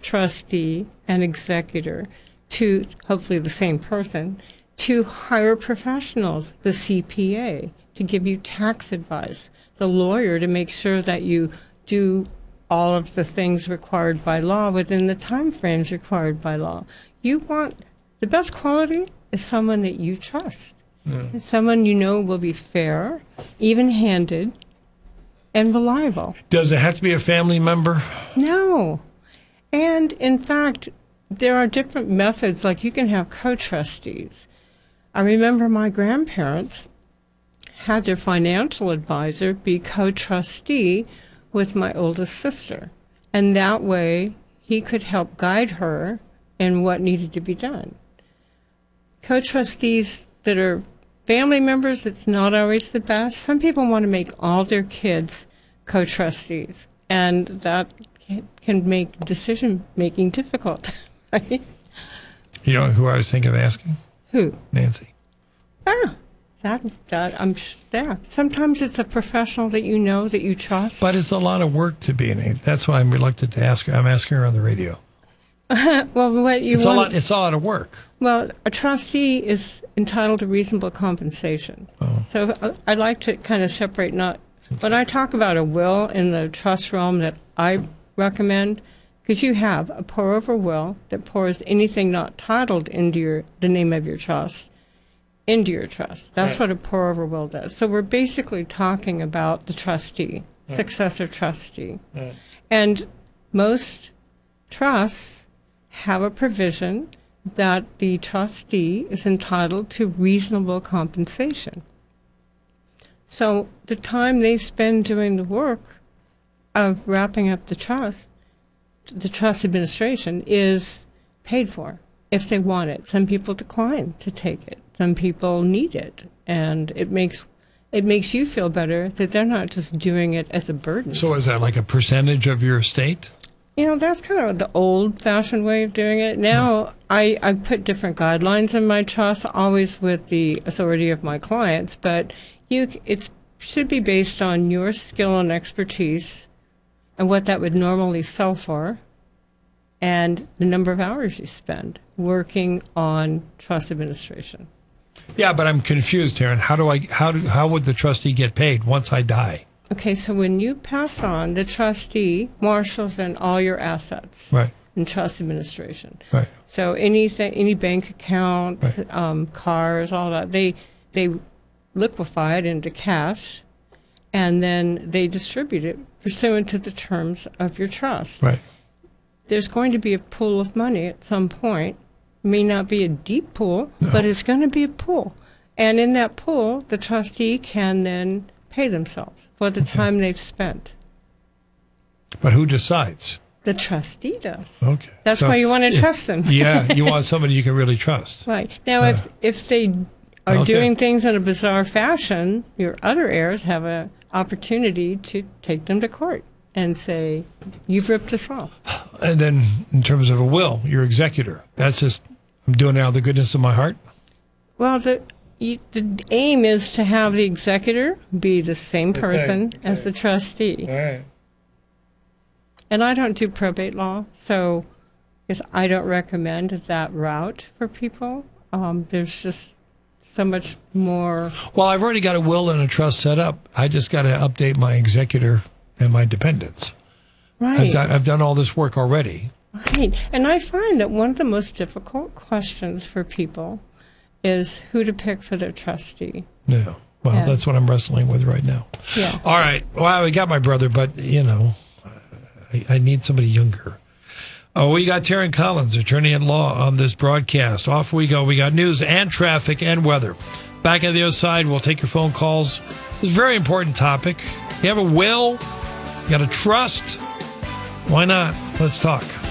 trustee and executor, to hopefully the same person, to hire professionals, the CPA, to give you tax advice, the lawyer to make sure that you do all of the things required by law within the time frames required by law. You want the best quality is someone that you trust. Someone you know will be fair, even-handed, and reliable. Does it have to be a family member? No. And, in fact, there are different methods, like you can have co-trustees. I remember my grandparents had their financial advisor be co-trustee with my oldest sister. And that way, he could help guide her in what needed to be done. Co-trustees that are family members, it's not always the best. Some people want to make all their kids co-trustees, and that can make decision-making difficult, right? You know who I was thinking of asking? Who? Nancy. Yeah. Sometimes it's a professional that you know, that you trust. But it's a lot of work to be in it. That's why I'm reluctant to ask her. I'm asking her on the radio. Well, It's a lot of work. Well, a trustee is entitled to reasonable compensation. Oh. So I like to kind of separate when I talk about a will in the trust realm that I recommend, because you have a pour-over will that pours anything not titled into the name of your trust into your trust. That's what a pour-over will does. So we're basically talking about the trustee, successor trustee. And most trusts have a provision that the trustee is entitled to reasonable compensation. So the time they spend doing the work of wrapping up the trust administration is paid for if they want it. Some people decline to take it. Some people need it. And it makes you feel better that they're not just doing it as a burden. So is that like a percentage of your estate? You know, that's kind of the old-fashioned way of doing it. Now, I put different guidelines in my trust, always with the authority of my clients, but it should be based on your skill and expertise and what that would normally sell for, and the number of hours you spend working on trust administration. Yeah, but I'm confused here. And how would the trustee get paid once I die? Okay, so when you pass on, the trustee marshals in all your assets. Right. In trust administration. Right. So any bank account, right. Cars, all that, they liquefy it into cash, and then they distribute it pursuant to the terms of your trust. Right. There's going to be a pool of money at some point. It may not be a deep pool, but it's going to be a pool. And in that pool, the trustee can then pay themselves for the time they've spent. But who decides? The trustee does. Okay. That's why you want to trust them. Yeah, you want somebody you can really trust. Right. Now, if they are doing things in a bizarre fashion, your other heirs have an opportunity to take them to court and say, you've ripped us off. And then in terms of a will, your executor, that's just, I'm doing it out of the goodness of my heart? Well, the aim is to have the executor be the same person as the trustee. Right. And I don't do probate law, so I don't recommend that route for people. There's just so much more. Well, I've already got a will and a trust set up. I just got to update my executor and my dependents. Right. I've done all this work already. Right. And I find that one of the most difficult questions for people is who to pick for their trustee. Yeah. Well, that's what I'm wrestling with right now. Yeah. All right. Well, we got my brother, but, I need somebody younger. Oh, we got Taryn Collins, attorney at law, on this broadcast. Off we go. We got news and traffic and weather. Back on the other side, we'll take your phone calls. It's a very important topic. You have a will, you got a trust. Why not? Let's talk.